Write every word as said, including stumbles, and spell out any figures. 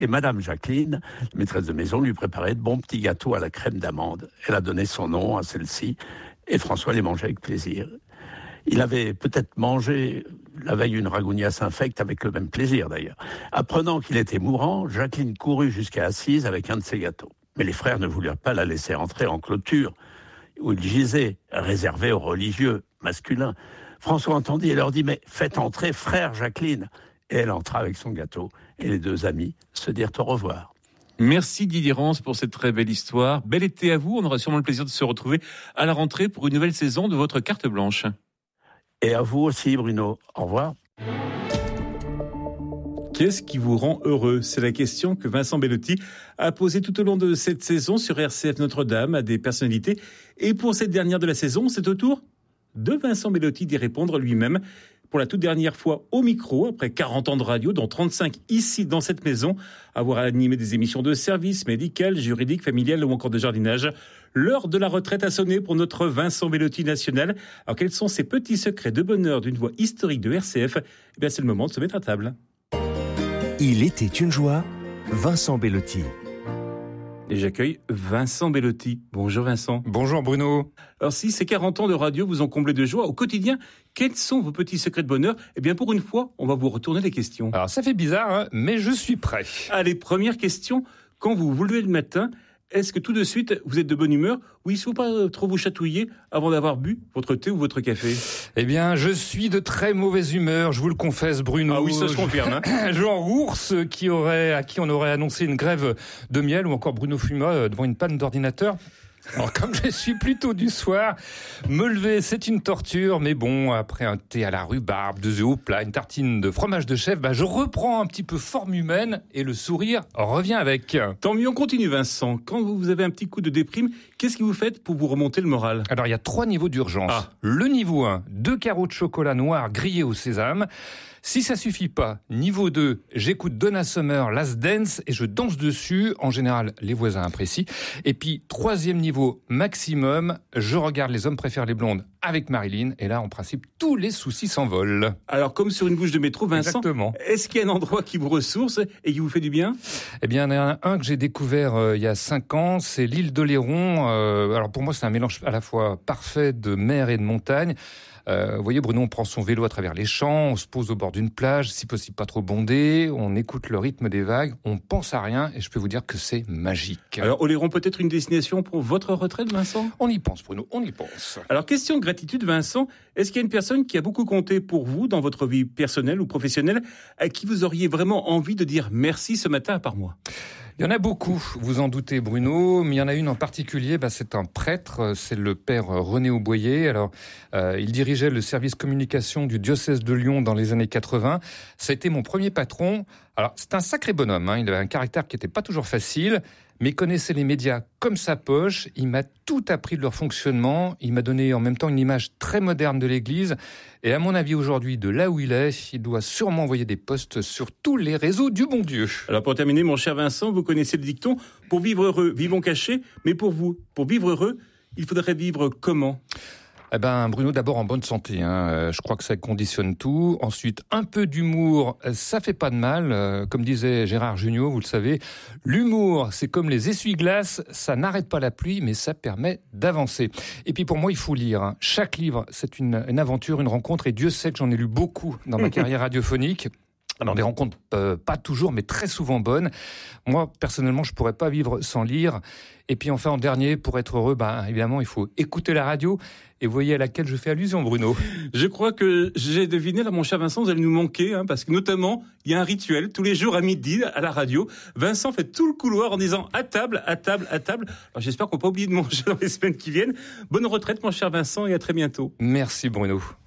Et Madame Jacqueline, maîtresse de maison, lui préparait de bons petits gâteaux à la crème d'amande. Elle a donné son nom à celle-ci, et François les mangeait avec plaisir. Il avait peut-être mangé la veille une ragougnasse infecte avec le même plaisir d'ailleurs. Apprenant qu'il était mourant, Jacqueline courut jusqu'à Assise avec un de ses gâteaux. Mais les frères ne voulurent pas la laisser entrer en clôture, où il gisait, réservé aux religieux masculins. François entendit et leur dit « Mais faites entrer frère Jacqueline !» Et elle entra avec son gâteau, et les deux amis se dirent au revoir. Merci Didier Rance pour cette très belle histoire. Bel été à vous, on aura sûrement le plaisir de se retrouver à la rentrée pour une nouvelle saison de votre carte blanche. Et à vous aussi Bruno, au revoir. Qu'est-ce qui vous rend heureux ? C'est la question que Vincent Bellotti a posée tout au long de cette saison sur R C F Notre-Dame à des personnalités. Et pour cette dernière de la saison, c'est au tour de Vincent Bellotti d'y répondre lui-même. Pour la toute dernière fois au micro, après quarante ans de radio, dont trente-cinq ici dans cette maison, avoir animé des émissions de services médicales, juridiques, familiales ou encore de jardinage. L'heure de la retraite a sonné pour notre Vincent Bellotti national. Alors quels sont ces petits secrets de bonheur d'une voix historique de R C F ? Eh bien c'est le moment de se mettre à table. Il était une joie, Vincent Bellotti. Et j'accueille Vincent Bellotti. Bonjour Vincent. Bonjour Bruno. Alors si ces quarante ans de radio vous ont comblé de joie au quotidien, quels sont vos petits secrets de bonheur ? Eh bien pour une fois, on va vous retourner les questions. Alors ça fait bizarre, hein, mais je suis prêt. Allez, première question. Quand vous vous levez le matin, est-ce que tout de suite vous êtes de bonne humeur ou il ne faut pas trop vous chatouiller avant d'avoir bu votre thé ou votre café ? Eh bien, je suis de très mauvaise humeur, je vous le confesse Bruno. Ah oui, ça se confirme. Hein. Genre ours qui aurait, à qui on aurait annoncé une grève de miel ou encore Bruno Fuma devant une panne d'ordinateur. Alors comme je suis plutôt du soir, me lever c'est une torture, mais bon, après un thé à la rhubarbe, deux œufs au plat, une tartine de fromage de chèvre, bah je reprends un petit peu forme humaine et le sourire revient avec. Tant mieux, on continue Vincent. Quand vous avez un petit coup de déprime, qu'est-ce que vous faites pour vous remonter le moral ? Alors il y a trois niveaux d'urgence. Ah. Le niveau un, deux carreaux de chocolat noir grillés au sésame. Si ça suffit pas, niveau deux, j'écoute Donna Summer, Last Dance et je danse dessus, en général les voisins apprécient. Et puis troisième niveau maximum, je regarde Les hommes préfèrent les blondes avec Marilyn et là en principe tous les soucis s'envolent. Alors comme sur une bouche de métro Vincent, exactement. Est-ce qu'il y a un endroit qui vous ressource et qui vous fait du bien ? Eh bien il y en a un que j'ai découvert euh, il y a cinq ans, c'est l'île d'Oléron. Euh, alors pour moi c'est un mélange à la fois parfait de mer et de montagne. Euh, vous voyez, Bruno, on prend son vélo à travers les champs, on se pose au bord d'une plage, si possible pas trop bondée, on écoute le rythme des vagues, on pense à rien et je peux vous dire que c'est magique. Alors, Oléron, peut-être une destination pour votre retraite, Vincent ? On y pense, Bruno, on y pense. Alors, question de gratitude, Vincent, est-ce qu'il y a une personne qui a beaucoup compté pour vous dans votre vie personnelle ou professionnelle, à qui vous auriez vraiment envie de dire merci ce matin à part moi ? Il y en a beaucoup, vous en doutez Bruno, mais il y en a une en particulier, bah, c'est un prêtre, c'est le père René Auboyer. Alors, euh, il dirigeait le service communication du diocèse de Lyon dans les années quatre-vingts. Ça a été mon premier patron. Alors, c'est un sacré bonhomme, hein. Il avait un caractère qui n'était pas toujours facile, mais il connaissait les médias comme sa poche. Il m'a tout appris de leur fonctionnement. Il m'a donné en même temps une image très moderne de l'Église. Et à mon avis, aujourd'hui, de là où il est, il doit sûrement envoyer des posts sur tous les réseaux du bon Dieu. Alors pour terminer, mon cher Vincent, vous connaissez le dicton « Pour vivre heureux, vivons cachés ». Mais pour vous, pour vivre heureux, il faudrait vivre comment ? Eh ben, Bruno, d'abord en bonne santé, hein. Euh, je crois que ça conditionne tout. Ensuite, un peu d'humour, ça fait pas de mal. Euh, comme disait Gérard Jugnot, vous le savez, l'humour, c'est comme les essuie-glaces, ça n'arrête pas la pluie, mais ça permet d'avancer. Et puis pour moi, il faut lire, hein. Chaque livre, c'est une, une aventure, une rencontre, et Dieu sait que j'en ai lu beaucoup dans ma carrière radiophonique. Alors des rencontres euh, pas toujours, mais très souvent bonnes. Moi, personnellement, je pourrais pas vivre sans lire. Et puis enfin, en dernier, pour être heureux, ben évidemment, il faut écouter la radio. Et vous voyez à laquelle je fais allusion, Bruno. Je crois que j'ai deviné, là, mon cher Vincent, vous allez nous manquer, hein, parce que notamment, il y a un rituel, tous les jours à midi, à la radio. Vincent fait tout le couloir en disant « à table, à table, à table ». Alors j'espère qu'on va pas oublier de manger dans les semaines qui viennent. Bonne retraite, mon cher Vincent, et à très bientôt. Merci, Bruno.